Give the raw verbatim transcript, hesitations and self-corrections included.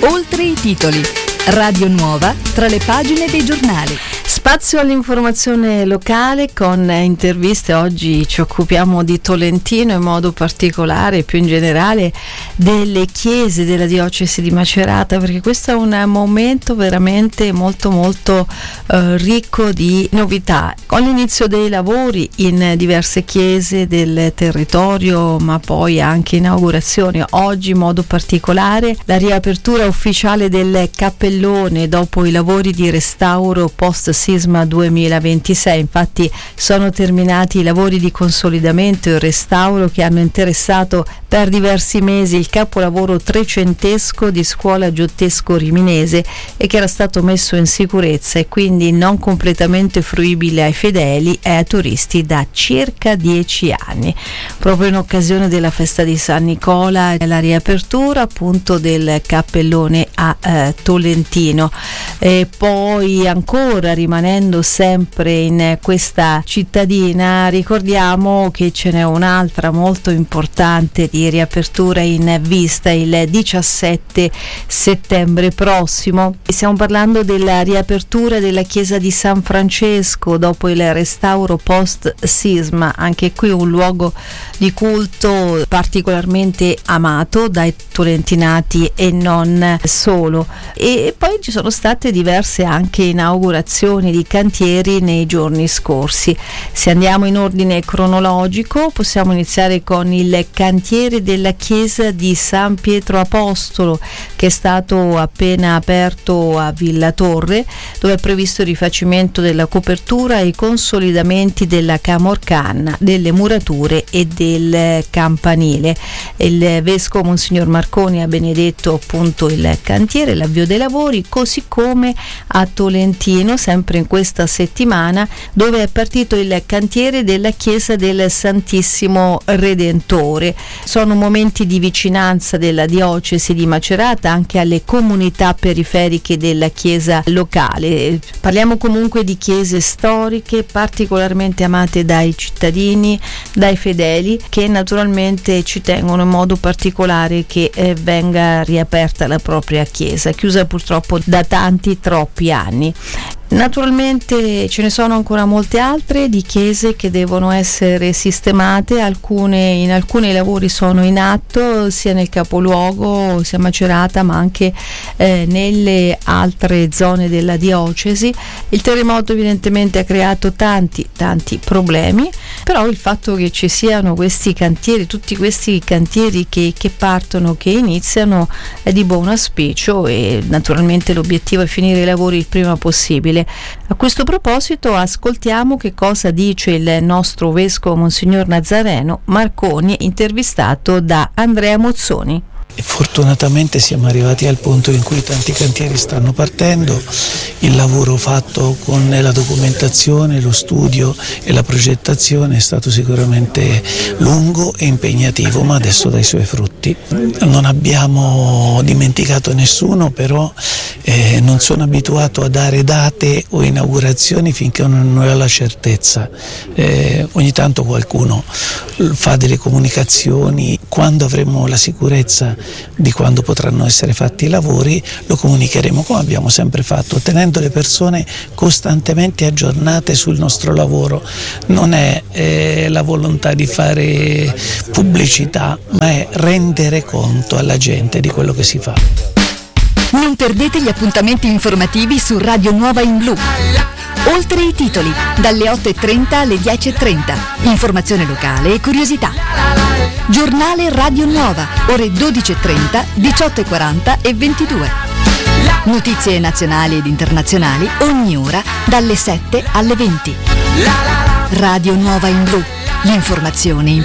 Oltre i titoli. Radio Nuova tra le pagine dei giornali. Spazio all'informazione locale con interviste. Oggi ci occupiamo di Tolentino, in modo particolare, più in generale, delle chiese della diocesi di Macerata, perché questo è un momento veramente molto molto eh, ricco di novità. Con l'inizio dei lavori in diverse chiese del territorio, ma poi anche inaugurazioni. Oggi in modo particolare la riapertura ufficiale del cappellone dopo i lavori di restauro post sisma duemilaventisei. Infatti sono terminati i lavori di consolidamento e restauro che hanno interessato per diversi mesi il capolavoro trecentesco di Scuola Giottesco Riminese e che era stato messo in sicurezza e quindi non completamente fruibile ai fedeli e ai turisti da circa dieci anni. Proprio in occasione della festa di San Nicola, la riapertura appunto del cappellone a eh, Tolentino. E poi ancora, rimanendo sempre in questa cittadina, ricordiamo che ce n'è un'altra molto importante di riapertura in vista il diciassette settembre prossimo. Stiamo parlando della riapertura della chiesa di San Francesco dopo il restauro post sisma. Anche qui un luogo di culto particolarmente amato dai tolentinati e non solo. E poi ci sono state diverse anche inaugurazioni di cantieri nei giorni scorsi. Se andiamo in ordine cronologico, possiamo iniziare con il cantiere della chiesa di San Pietro Apostolo, che è stato appena aperto a Villa Torre, dove è previsto il rifacimento della copertura e i consolidamenti della camorcanna, delle murature e del campanile. Il vescovo Monsignor Marconi ha benedetto appunto il cantiere, l'avvio dei lavori, così come a Tolentino, sempre in questa settimana, dove è partito il cantiere della chiesa del Santissimo Redentore. Sono momenti di vicinanza della diocesi di Macerata anche alle comunità periferiche della chiesa locale. Parliamo comunque di chiese storiche particolarmente amate dai cittadini, dai fedeli, che naturalmente ci tengono in modo particolare che eh, venga riaperta la propria chiesa, chiusa purtroppo da tanti troppi anni. Naturalmente ce ne sono ancora molte altre di chiese che devono essere sistemate, alcune, in alcuni lavori sono in atto sia nel capoluogo sia a Macerata, ma anche eh, nelle altre zone della diocesi. Il terremoto evidentemente ha creato tanti tanti problemi, però il fatto che ci siano questi cantieri, tutti questi cantieri che, che partono, che iniziano, è di buon auspicio, e naturalmente l'obiettivo è finire i lavori il prima possibile. A questo proposito ascoltiamo che cosa dice il nostro vescovo Monsignor Nazareno Marconi, intervistato da Andrea Mozzoni. E fortunatamente siamo arrivati al punto in cui tanti cantieri stanno partendo. Il lavoro fatto con la documentazione, lo studio e la progettazione è stato sicuramente lungo e impegnativo, ma adesso dà i suoi frutti. Non abbiamo dimenticato nessuno, però eh, non sono abituato a dare date o inaugurazioni finché non ho la certezza. Eh, ogni tanto qualcuno fa delle comunicazioni. Quando avremo la sicurezza di quando potranno essere fatti i lavori, lo comunicheremo, come abbiamo sempre fatto, tenendo le persone costantemente aggiornate sul nostro lavoro. Non è eh, la volontà di fare pubblicità, ma è rendere conto alla gente di quello che si fa. Non perdete gli appuntamenti informativi su Radio Nuova in Blu. Oltre i titoli, dalle otto e trenta alle dieci e trenta. Informazione locale e curiosità. Giornale Radio Nuova, ore dodici e trenta, diciotto e quaranta e ventidue. Notizie nazionali ed internazionali ogni ora dalle sette alle venti. Radio Nuova in Blu. L'informazione in